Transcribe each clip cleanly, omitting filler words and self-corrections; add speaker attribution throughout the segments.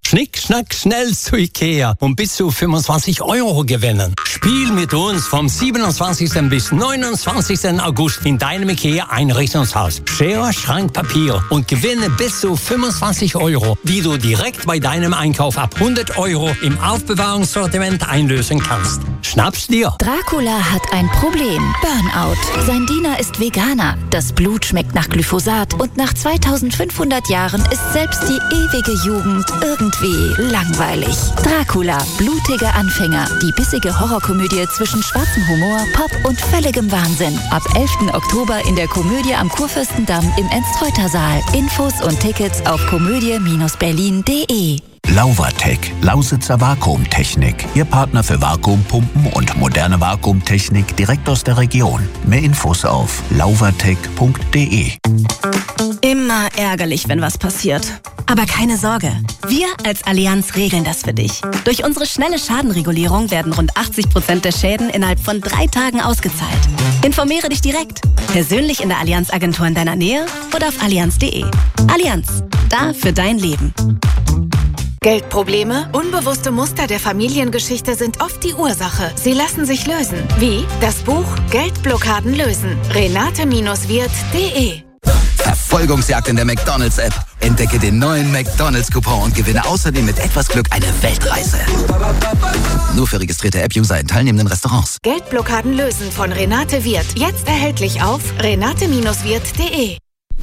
Speaker 1: Schnick, schnack, schnell zu Ikea und bis zu 25 € gewinnen. Spiel mit uns vom 27. bis 29. August in deinem Ikea-Einrichtungshaus. Schere, Schrank, Papier und gewinne bis zu 25 €, die du direkt bei deinem Einkauf ab 100 € im Aufbewahrungssortiment einlösen kannst. Schnapp's dir!
Speaker 2: Dracula hat ein Problem. Burnout. Sein Diener ist Veganer. Das Blut schmeckt nach Glyphosat und nach 2500 Jahren ist selbst die ewige Jugend irgendwie langweilig. Dracula. Blutige Anfänger. Die bissige Horrorkomödie zwischen schwarzem Humor, Pop und völligem Wahnsinn. Ab 11. Oktober in der Komödie am Kurfürstendamm im Enstreuter-Saal. Infos und Tickets auf komödie-berlin.de.
Speaker 3: Lauvatec, Lausitzer Vakuumtechnik. Ihr Partner für Vakuumpumpen und moderne Vakuumtechnik direkt aus der Region. Mehr Infos auf lauvatec.de.
Speaker 4: Immer ärgerlich, wenn was passiert. Aber keine Sorge. Wir als Allianz regeln das für dich. Durch unsere schnelle Schadenregulierung werden rund 80% der Schäden innerhalb von 3 Tagen ausgezahlt. Informiere dich direkt. Persönlich in der Allianz-Agentur in deiner Nähe oder auf allianz.de. Allianz. Da für dein Leben.
Speaker 5: Geldprobleme, unbewusste Muster der Familiengeschichte sind oft die Ursache. Sie lassen sich lösen. Wie? Das Buch Geldblockaden lösen. Renate-Wirth.de.
Speaker 6: Verfolgungsjagd in der McDonald's-App. Entdecke den neuen McDonald's-Coupon und gewinne außerdem mit etwas Glück eine Weltreise. Nur für registrierte App-User in teilnehmenden Restaurants.
Speaker 5: Geldblockaden lösen von Renate Wirth. Jetzt erhältlich auf renate-wirth.de.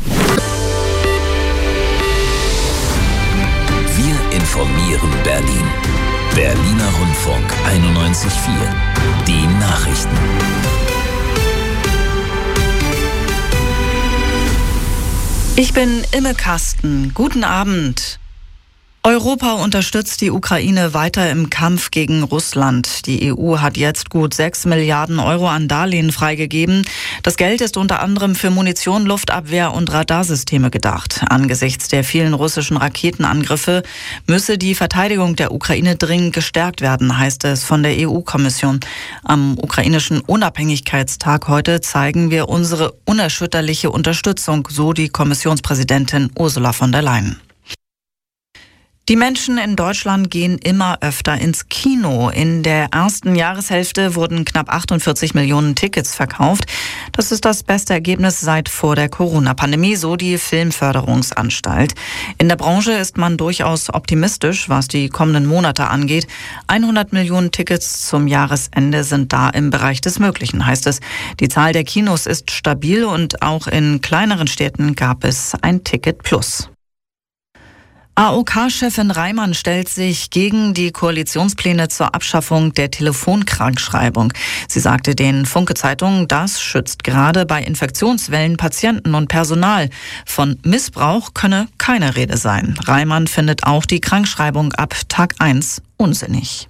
Speaker 3: Informieren Berlin. Berliner Rundfunk 91.4. Die Nachrichten.
Speaker 7: Ich bin Imme Kasten. Guten Abend. Europa unterstützt die Ukraine weiter im Kampf gegen Russland. Die EU hat jetzt gut 6 Milliarden € an Darlehen freigegeben. Das Geld ist unter anderem für Munition, Luftabwehr und Radarsysteme gedacht. Angesichts der vielen russischen Raketenangriffe müsse die Verteidigung der Ukraine dringend gestärkt werden, heißt es von der EU-Kommission. Am ukrainischen Unabhängigkeitstag heute zeigen wir unsere unerschütterliche Unterstützung, so die Kommissionspräsidentin Ursula von der Leyen. Die Menschen in Deutschland gehen immer öfter ins Kino. In der ersten Jahreshälfte wurden knapp 48 Millionen Tickets verkauft. Das ist das beste Ergebnis seit vor der Corona-Pandemie, so die Filmförderungsanstalt. In der Branche ist man durchaus optimistisch, was die kommenden Monate angeht. 100 Millionen Tickets zum Jahresende sind da im Bereich des Möglichen, heißt es. Die Zahl der Kinos ist stabil und auch in kleineren Städten gab es ein Ticket Plus. AOK-Chefin Reimann stellt sich gegen die Koalitionspläne zur Abschaffung der Telefonkrankschreibung. Sie sagte den Funke-Zeitungen, das schützt gerade bei Infektionswellen Patienten und Personal. Von Missbrauch könne keine Rede sein. Reimann findet auch die Krankschreibung ab Tag 1 unsinnig.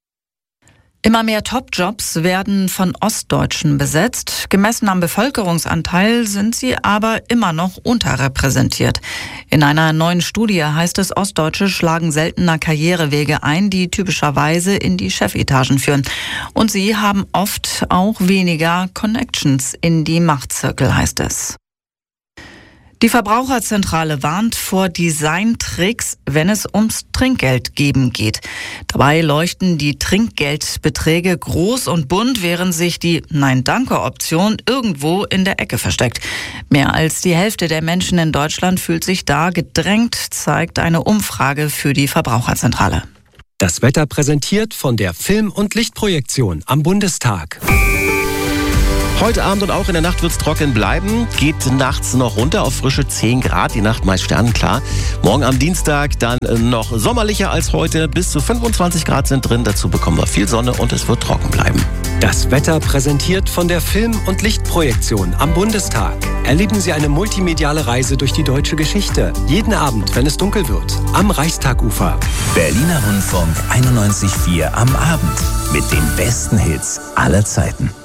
Speaker 7: Immer mehr Top-Jobs werden von Ostdeutschen besetzt. Gemessen am Bevölkerungsanteil sind sie aber immer noch unterrepräsentiert. In einer neuen Studie heißt es, Ostdeutsche schlagen seltener Karrierewege ein, die typischerweise in die Chefetagen führen. Und sie haben oft auch weniger Connections in die Machtzirkel, heißt es. Die Verbraucherzentrale warnt vor Designtricks, wenn es ums Trinkgeld geben geht. Dabei leuchten die Trinkgeldbeträge groß und bunt, während sich die Nein-Danke-Option irgendwo in der Ecke versteckt. Mehr als die Hälfte der Menschen in Deutschland fühlt sich da gedrängt, zeigt eine Umfrage für die Verbraucherzentrale.
Speaker 8: Das Wetter präsentiert von der Film- und Lichtprojektion am Bundestag.
Speaker 9: Heute Abend und auch in der Nacht wird es trocken bleiben. Geht nachts noch runter auf frische 10 Grad. Die Nacht meist sternenklar. Morgen am Dienstag dann noch sommerlicher als heute. Bis zu 25 Grad sind drin. Dazu bekommen wir viel Sonne und es wird trocken bleiben.
Speaker 8: Das Wetter präsentiert von der Film- und Lichtprojektion am Bundestag. Erleben Sie eine multimediale Reise durch die deutsche Geschichte. Jeden Abend, wenn es dunkel wird. Am Reichstagufer.
Speaker 3: Berliner Rundfunk 91.4 am Abend. Mit den besten Hits aller Zeiten.